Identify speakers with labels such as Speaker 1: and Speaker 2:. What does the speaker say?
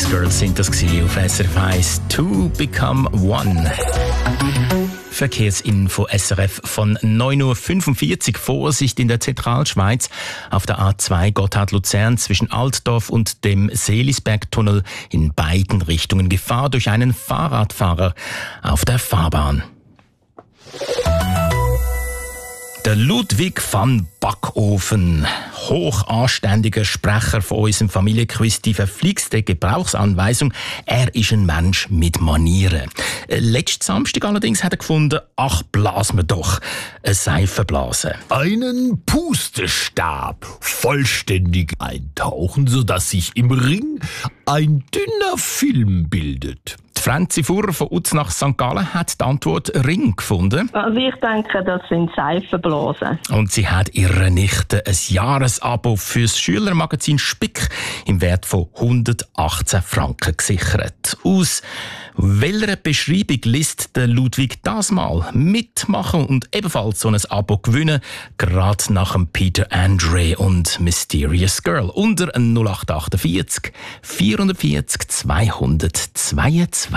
Speaker 1: Girls sind das auf SRF 1. To Become One. Verkehrsinfo SRF von 9.45 Uhr. Vorsicht in der Zentralschweiz. Auf der A2 Gotthard-Luzern zwischen Altdorf und dem Seelisbergtunnel in beiden Richtungen Gefahr durch einen Fahrradfahrer auf der Fahrbahn. Der Ludwig van Backofen, hochanständiger Sprecher von unserem Familienquiz, die verflixte Gebrauchsanweisung. Er ist ein Mensch mit Manieren. Letzten Samstag allerdings hat er gefunden, ach, blasen wir doch eine Seifenblase.
Speaker 2: Einen Pustestab vollständig eintauchen, sodass sich im Ring ein dünner Film bildet.
Speaker 1: Franzi Furrer von Uznach St. Gallen hat die Antwort Ring gefunden.
Speaker 3: Also ich denke, das sind Seifenblasen.
Speaker 1: Und sie hat ihrer Nichte ein Jahresabo fürs Schülermagazin Spick im Wert von 118 Franken gesichert. Aus welcher Beschreibung liest der Ludwig das mal mitmachen und ebenfalls so ein Abo gewinnen? Gerade nach dem Peter Andre und Mysterious Girl. Unter 0848 440 222.